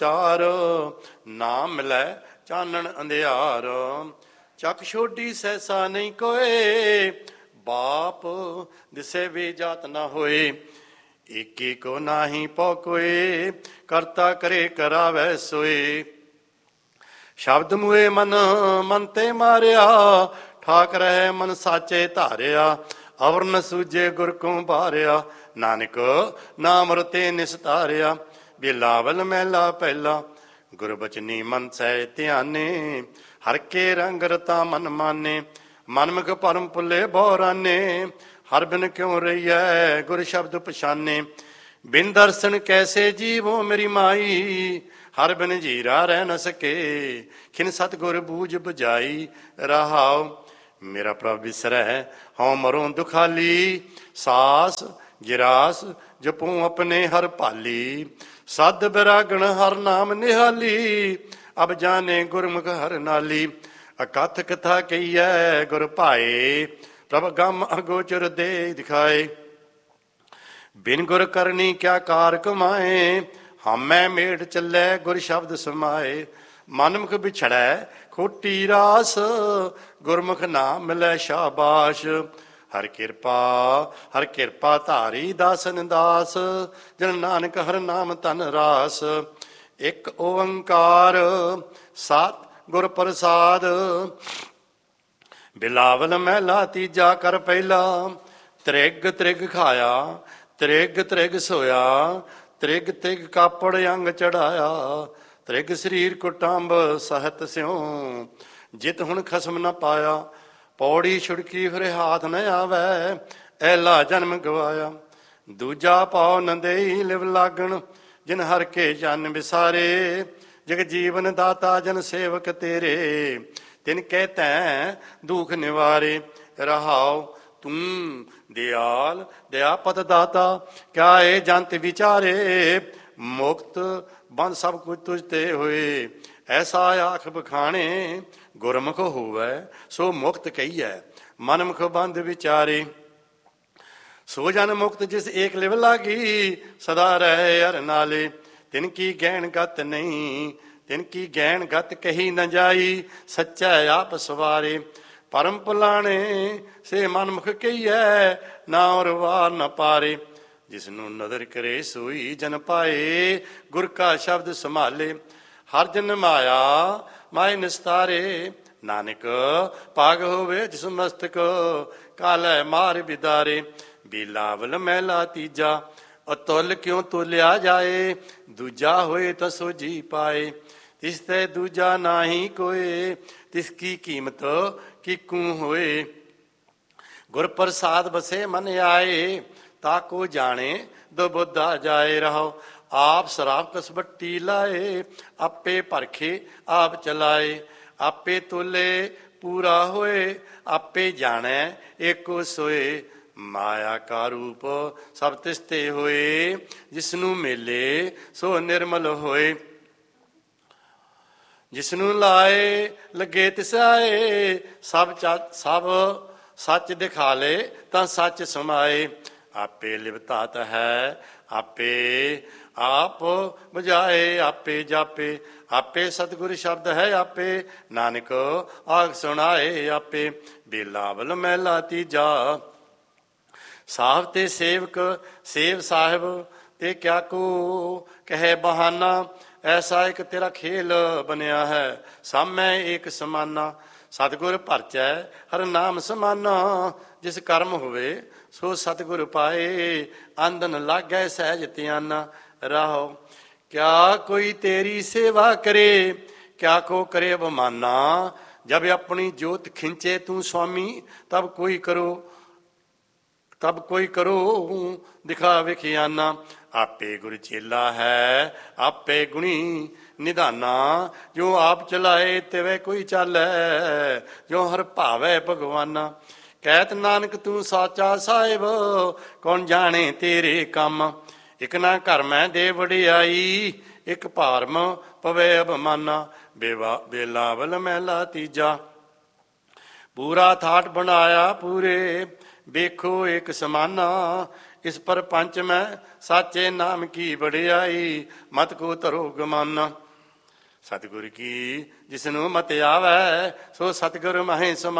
ਤਾਰ ਨਾਮ ਮਿਲੈ ਚਾਨਣ ਅੰਧਿਆਰ। ਚੱਕ ਛੋਡੀ ਸੈਸਾ ਨਹੀਂ ਕੋਏ, ਬਾਪ ਦਿਸੇ ਵੀ ਜਾਤ ਨਾ ਹੋਏ। ਏਕੀ ਕੋ ਨਾਹੀ ਪਉ ਕੋਏ, ਕਰਤਾ ਕਰੇ ਕਰਾਵੈ ਸੋਏ। ਸ਼ਬਦ ਮੂਏ ਮਨ ਮਨ ਤੇ ਮਾਰਿਆ, ਠਾਕ ਰਹਿ ਮਨ ਸਾਚੇ ਧਾਰਿਆ। ਅਵਰ ਨ ਸੂਝੇ ਗੁਰ ਕੋ ਬਾਰਿਆ, ਨਾਨਕ ਨਾਮ ਰਤੇ ਨਿਸਤਾਰਿਆ। ਬਿਲਾਵਲ ਮਹਿਲਾ ਪਹਿਲਾ, ਗੁਰ ਬਚਨੀ ਮਨ ਸਹਿ ਧਿਆਨੇ। ਹਰ ਕੇ ਰੰਗ ਰਤਾ ਮਨ ਮਾਨੇ, ਮਨਮੁਖ ਭਰਮ ਭੁੱਲੇ ਬੋਰਾਨੇ। ਹਰ ਬਿਨ ਕਿਉ ਰਹੀਐ ਗੁਰ ਸ਼ਬਦ ਪਛਾਨੇ। ਬਿਨ ਦਰਸ਼ਨ ਕੈਸੇ ਜੀਵੋ ਮੇਰੀ ਮਾਈ, ਹਰ ਬਿਨ ਜੀਰਾ ਰਹਿ ਨ ਸਕੇ। ਖਿਨ ਸਤਿਗੁਰ ਬੂਝ ਬੁਝਾਈ ਰਹਾਉ। ਮੇਰਾ ਪ੍ਰਭ ਵਿਸਰੈ ਹਉ ਮਰੋਂ ਦੁਖਾਲੀ, ਸਾਸ ਗਿਰਾਸ ਜਪੂੰ ਆਪਣੇ ਹਰ ਭਾਲੀ। ਸਦ ਬਿਰਾਗਣ ਹਰ ਨਾਮ ਨਿਹਾਲੀ, ਅਬ ਜਾਣੇ ਗੁਰਮੁਖ ਹਰ ਨਾਲੀ। ਅਕਥ ਕਥਾ ਕਹੀਐ ਗੁਰ ਭਾਏ, ਪ੍ਰਭ ਗਮ ਅਗੋਚਰ ਦੇ ਦਿਖਾਏ। ਬਿਨ ਗੁਰ ਕਰਨੀ ਕਿਆ ਕਾਰ ਕਮਾਏ, ਹਮੈ ਮੇਢ ਚੱਲੈ ਗੁਰ ਸ਼ਬਦ ਸਮਾਏ। ਮਨਮੁਖ ਵਿਛੜੈ ਖੋਟੀ ਰਾਸ, ਗੁਰਮੁਖ ਨਾਮ ਮਿਲੈ ਸ਼ਾਬਾਸ਼। ਹਰ ਕਿਰਪਾ ਧਾਰੀ ਦਾਸਨ ਦਾਸ, ਜਨ ਨਾਨਕ ਹਰ ਨਾਮ ਧਨ ਰਾਸ। ਇੱਕ ਓੰਕਾਰ ਸਤਿ ਗੁਰ ਪ੍ਰਸਾਦ, ਬਿਲਾਵਲ ਮਹਿਲਾ ਤੀਜਾ ਕਰ ਪਹਿਲਾ। ਤ੍ਰਿਗ ਤ੍ਰਿਗ ਖਾਇਆ, ਤ੍ਰਿਗ ਤ੍ਰਿਗ ਸੋਇਆ। ਤ੍ਰਿਗ ਤ੍ਰਿਗ ਕਾਪੜ ਅੰਗ ਚੜਾਇਆ, ਤ੍ਰਿਗ ਸਰੀਰ ਕੁਟੰਬ ਸਹਿਤ ਸਿਉ। ਜਿਤ ਹੁਣ ਖਸਮ ਨ ਪਾਇਆ, ਪੌੜੀ ਛੁੜਕੀ ਫਿਰ ਹਾਥ ਨ ਆਵੈ। ਐਲਾ ਜਨਮ ਗਵਾਇਆ, ਦੂਜਾ ਪਾਉ ਨ ਦੇਈ ਲਿਵ ਲਾਗਣ। ਜਿਨ ਹਰ ਕੇ ਜਨ ਵਿਸਾਰੇ, ਜਗ ਜੀਵਨ ਦਾਤਾ ਜਨ ਸੇਵਕ ਤੇਰੇ। ਤਿਨ ਕਹਿ ਤੈਂ ਦੁਖ ਨਿਵਾਰੇ ਰਹਾਉ। ਤੂੰ ਦਿਆਲ ਦਇਆਪਤ ਦਾਤਾ, ਕਿਆ ਏ ਜੰਤ ਵਿਚਾਰੇ। ਮੁਕਤ ਬੰਦ ਸਭ ਕੁਝ ਤੁਝ ਤੇ ਹੋਏ, ਐਸਾ ਆਖ ਬਖਾਣੇ। ਗੁਰਮੁਖ ਹੋਵੈ ਸੋ ਮੁਕਤ ਕਹੀਐ, ਮਨਮੁਖ ਬੰਦ ਵਿਚਾਰੇ। ਸੋ ਜਨ ਮੁਕਤ ਜਿਸ ਏਕ ਲਿਵ ਲਾਗੀ, ਸਦਾ ਰਹਿ ਹਰ ਨਾਲੇ। ਤਿਨ ਕੀ ਗਹਿਣ ਗਤ ਨਹੀਂ, ਤਿਨ ਕੀ ਗਹਿਣ ਗਤ ਕਹੀ ਨ ਜਾਈ। ਸੱਚਾ ਆਪ ਸਵਾਰੇ, ਪਰਮ ਭੁਲਾਣੇ ਸੇ ਮਨਮੁਖ ਕਹੀਐ। ਨਾ ਔਰ ਵਾਰ ਨ ਪਾਰੇ, ਜਿਸਨੂੰ ਨਦਰ ਕਰੇ ਸੋਈ ਜਨ ਪਾਏ। ਗੁਰ ਕਾ ਸ਼ਬਦ ਸੰਭਾਲੇ, ਹਰ ਜਨ ਮਾਇਆ ਮਾਏ ਨਿਸਤਾਰੇ। ਨਾਨਕ ਭਾਗ ਹੋਵੇ ਜਿਸ ਮਸਤਕ, ਕਾਲੈ ਮਾਰ ਬਿਦਾਰੇ। ਬਿਲਾਵਲ ਮਹਿਲਾ ਤੀਜਾ, ਅਤੁਲ ਕਿਉ ਤੋਲਿਆ ਜਾਏ। ਦੂਜਾ ਹੋਏ ਤਾਂ ਸੋਝੀ ਪਾਏ, ਤਿਸ ਤੇ ਦੂਜਾ ਨਾਹੀ ਕੋਏ। ਤਿਸ ਕੀ ਕੀਮਤ ਕਿਕੂ ਹੋਏ, ਗੁਰ ਪ੍ਰਸਾਦ ਬਸੇ ਮਨ ਆਏ। ਤਾਕੋ ਜਾਣੇ ਦੋ ਬੁੱਧਾ ਜਾਏ ਰਹਾਓ। ਆਪ ਸਰਾਬ ਕਸਬੱਟੀ ਲਾਏ, ਆਪੇ ਪਰਖੇ ਆਪ ਚਲਾਏ। ਆਪੇ ਤੋਲੇ ਪੂਰਾ ਹੋਏ, ਆਪੇ ਜਾਣੈ ਏਕੋ ਸੋਏ। ਮਾਇਆ ਕਾ ਰੂਪ ਸਭ ਤਿਸ ਤੇ ਹੋਏ, ਜਿਸਨੂੰ ਮੇਲੇ ਸੋ ਨਿਰਮਲ ਹੋਏ। ਜਿਸਨੂੰ ਲਾਏ ਲੱਗੇ ਤਿਸ ਆਏ, ਸਭ ਸੱਚ ਦਿਖਾ ਲੈ ਤਾਂ ਸੱਚ ਸਮਾਏ। ਆਪੇ ਲਿਵਤਾਤ ਹੈ, ਆਪੇ ਆਪ ਬੁਝਾਏ। ਆਪੇ ਜਾਪੇ, ਆਪੇ ਸਤਿਗੁਰ ਸ਼ਬਦ ਹੈ ਆਪੇ। ਨਾਨਕ ਆਖ ਸੁਣਾਏ ਆਪੇ। ਬਿਲਾਵਲ ਮਹਿਲਾ ਤੀਜਾ, ਸਾਹਿਬ ਤੇ ਸੇਵਕ ਸੇਵ ਸਾਹਿਬ ਤੇ ਕਿਆ ਕੋ ਕਹੇ ਬਹਾਨਾ। ਐਸਾ ਇੱਕ ਤੇਰਾ ਖੇਲ ਬਣਿਆ ਹੈ, ਸਾਮੈ ਏਕ ਸਮਾਨਾ। ਸਤਿਗੁਰ ਭਰਚੈ ਹਰ ਨਾਮ ਸਮਾਨਾ, ਜਿਸ ਕਰਮ ਹੋਵੇ ਸੋ ਸਤਿਗੁਰ ਪਾਏ। ਆਂਦਨ ਲਾਗੈ ਸਹਿਜ ਧਿਆਨਾ ਰਾਹੋ। ਕਿਆ ਕੋਈ ਤੇਰੀ ਸੇਵਾ ਕਰੇ, ਕਿਆ ਕੋ ਕਰੇ ਬਮਾਨਾ। ਜਬ ਆਪਣੀ ਜੋਤ ਖਿੰਚੇ ਤੂੰ ਸੁਆਮੀ, ਤਬ ਕੋਈ ਕਰੋ ਦਿਖਾ ਵਿਖਿਆਨਾ। ਆਪੇ ਗੁਰ ਚੇਲਾ ਹੈ, ਆਪੇ ਗੁਣੀ ਨਿਧਾਨਾ। ਜੋ ਆਪ ਚਲਾਏ ਤਿਵੇਂ ਕੋਈ ਚਾਲੈ, ਜੋ ਹਰ ਭਾਵੈ ਭਗਵਾਨਾ। ਕਹਿਤ ਨਾਨਕ ਤੂੰ ਸਾਚਾ ਸਾਹਿਬ, ਕੌਣ ਜਾਣੇ ਤੇਰੇ ਕੰਮ। ਇਕ ਨਾ ਘਰ ਮੈਂ ਦੇ ਵਡਿਆਈ, ਇੱਕ ਭਾਰਮ ਪਵੇ ਅਭਮਾਨਾ। ਬਿਲਾਵਲ ਮਹਿਲਾ ਤੀਜਾ, ਪੂਰਾ ਥਾਟ ਬਣਾਇਆ ਪੂਰੇ। ਵੇਖੋ ਇੱਕ ਸਮਾਨਾ, ਇਸ ਪਰ ਪੰਚ ਮੈਂ ਸਾਚੇ ਨਾਮ ਕੀ ਵਡਿਆਈ, ਮਤ ਕੋ ਧਰੋ ਗਮਾਨਾ। ਸਤਿਗੁਰ ਕੀ ਜਿਸਨੂੰ ਮਤ ਆਵੈ, ਸੋ ਸਤਿਗੁਰ ਮਹਿ ਸਮਾਨਾ।